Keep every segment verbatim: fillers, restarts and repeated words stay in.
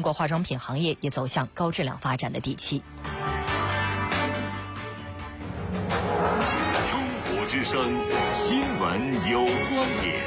国化妆品行业也走向高质量发展的底气。 中国之声新闻有观点，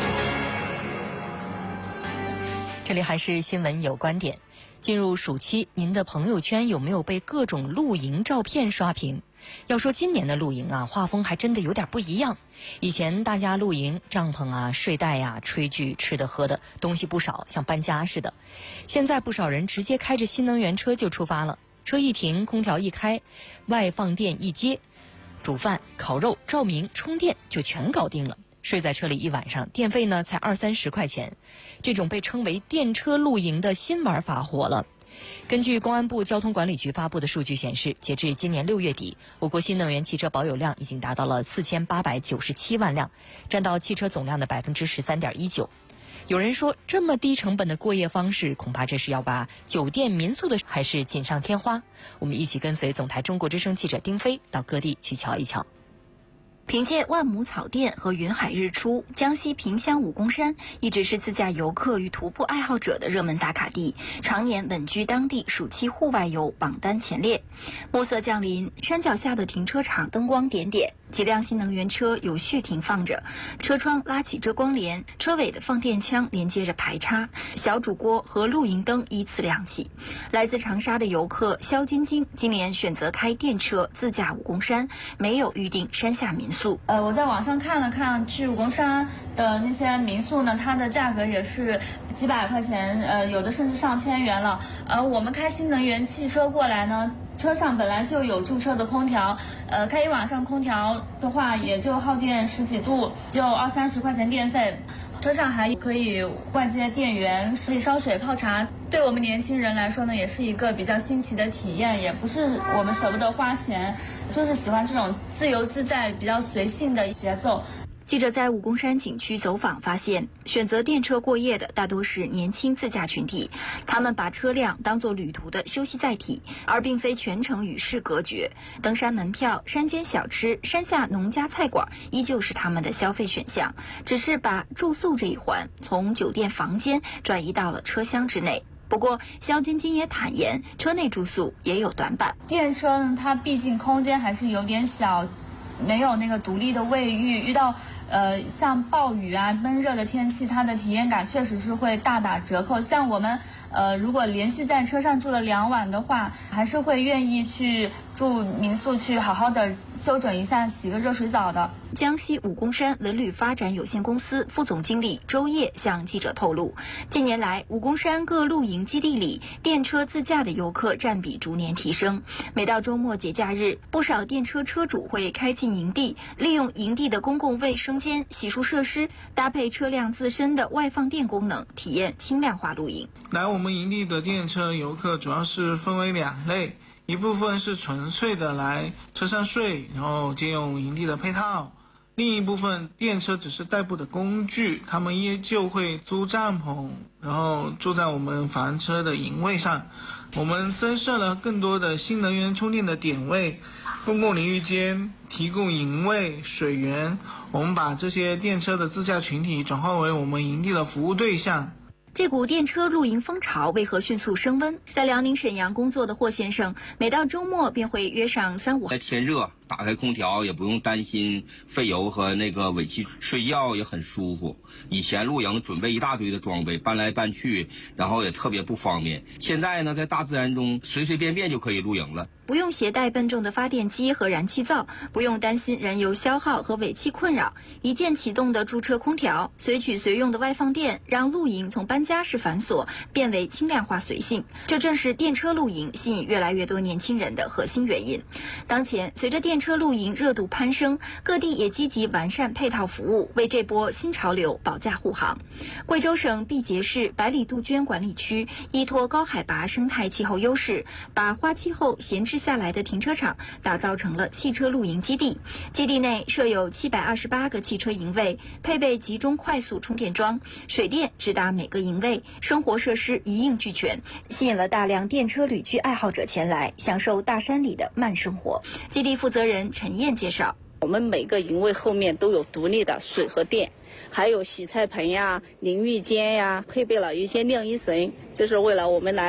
这里还是新闻有观点。进入暑期，您的朋友圈有没有被各种露营照片刷屏？要说今年的露营啊，画风还真的有点不一样。以前大家露营，帐篷啊、睡袋呀、炊具、吃的喝的东西不少，像搬家似的。现在不少人直接开着新能源车就出发了，车一停，空调一开，外放电一接，煮饭、烤肉、照明、充电就全搞定了。睡在车里一晚上，电费呢才二三十块钱。这种被称为电车露营的新玩法火了。根据公安部交通管理局发布的数据显示，截至今年六月底，我国新能源汽车保有量已经达到了四千八百九十七万辆，占到汽车总量的百分之十三点一九。有人说，这么低成本的过夜方式，恐怕这是要把酒店民宿的还是锦上添花。我们一起跟随总台中国之声记者丁飞到各地去瞧一瞧。 凭借万亩草甸和云海日出，江西萍乡武功山一直是自驾游客与徒步爱好者的热门打卡地，常年稳居当地暑期户外游榜单前列。暮色降临，山脚下的停车场灯光点点，几辆新能源车有序停放着，车窗拉起遮光帘，车尾的放电枪连接着排插，小煮锅和露营灯依次亮起。来自长沙的游客肖晶晶今年选择开电车自驾武功山，没有预定山下民宿。 呃，我在网上看了看，去武功山的那些民宿呢，它的价格也是几百块钱，呃，有的甚至上千元了。而我们开新能源汽车过来呢，车上本来就有驻车的空调，呃，开一晚上空调的话，也就耗电十几度，就二三十块钱电费。车上还可以外接电源，可以烧水泡茶。对我们年轻人来说呢，也是一个比较新奇的体验，也不是我们舍不得花钱，就是喜欢这种自由自在、比较随性的节奏。 记者在武功山景区走访发现，选择电车过夜的大多是年轻自驾群体，他们把车辆当作旅途的休息载体，而并非全程与世隔绝。登山门票、山间小吃、山下农家菜馆依旧是他们的消费选项，只是把住宿这一环从酒店房间转移到了车厢之内。不过，肖晶晶也坦言，车内住宿也有短板。 电车呢，它毕竟空间还是有点小，没有那个独立的卫浴，遇到呃，像暴雨啊、闷热的天气，它的体验感确实是会大打折扣。像我们，呃，如果连续在车上住了两晚的话，还是会愿意去住民宿，去好好的休整一下，洗个热水澡的。 江西武功山文旅发展有限公司副总经理周烨向记者透露，近年来武功山各露营基地里，电车自驾的游客占比逐年提升。每到周末节假日，不少电车车主会开进营地，利用营地的公共卫生间、洗漱设施，搭配车辆自身的外放电功能，体验轻量化露营。 来我们营地的电车游客主要是分为两类，一部分是纯粹的来车上睡，然后借用营地的配套；另一部分电车只是代步的工具，他们依旧会租帐篷，然后住在我们房车的营位上。我们增设了更多的新能源充电的点位，公共淋浴间，提供营位、水源。我们把这些电车的自驾群体转化为我们营地的服务对象。 这股电车露营风潮为何迅速升温？在辽宁沈阳工作的霍先生，每到周末便会约上三五。 在天热，打开空调也不用担心费油和那个尾气，睡觉也很舒服。以前露营准备一大堆的装备，搬来搬去，然后也特别不方便。现在呢，在大自然中随随便便就可以露营了。 不用携带笨重的发电机和燃气灶，不用担心燃油消耗和尾气困扰，一键启动的驻车空调，随取随用的外放电，让露营从搬家式繁琐变为轻量化随性。这正是电车露营吸引越来越多年轻人的核心原因。当前，随着电车露营热度攀升，各地也积极完善配套服务，为这波新潮流保驾护航。贵州省毕节市百里杜鹃管理区依托高海拔生态气候优势，把花期后闲置下来的停车场打造成了汽车露营基地。基地内设有七百二十八个汽车营位，配备集中快速充电桩，水电直达每个营位，生活设施一应俱全，吸引了大量电车旅居爱好者前来享受大山里的慢生活。基地负责人陈燕介绍， 我们每个营位后面都有独立的水和电，还有洗菜盆呀、淋浴间呀，配备了一些晾衣绳，就是为了我们来